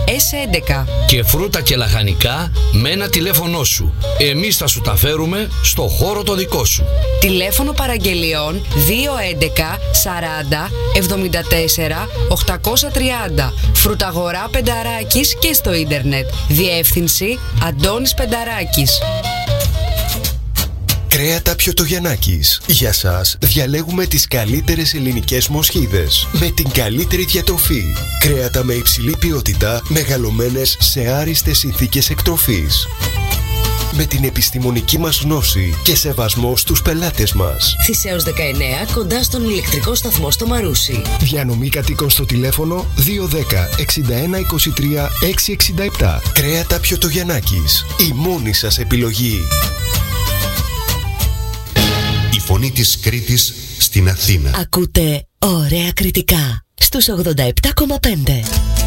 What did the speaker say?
S11. Και φρούτα και λαχανικά με ένα τηλέφωνό σου. Εμείς θα σου τα φέρουμε στο χώρο το δικό σου. Τηλέφωνο παραγγελιών 211 40 74 830. Φρουταγορά Πενταράκης και στο ίντερνετ. Διεύθυνση Αντώνης Πενταράκης. Κρέατα Πιωτογιαννάκης. Για σας διαλέγουμε τις καλύτερες ελληνικές μοσχίδες με την καλύτερη διατροφή. Κρέατα με υψηλή ποιότητα, μεγαλωμένες σε άριστες συνθήκες εκτροφής. Με την επιστημονική μας γνώση και σεβασμό στους πελάτες μας. Θησέως 19, κοντά στον ηλεκτρικό σταθμό στο Μαρούσι. Διανομή κατοίκων στο τηλέφωνο 210 61 23 667. Κρέατα Πιωτογιαννάκης. Η μόνη σας επιλογή. Η φωνή της Κρήτης στην Αθήνα. Ακούτε ωραία κριτικά στους 87,5.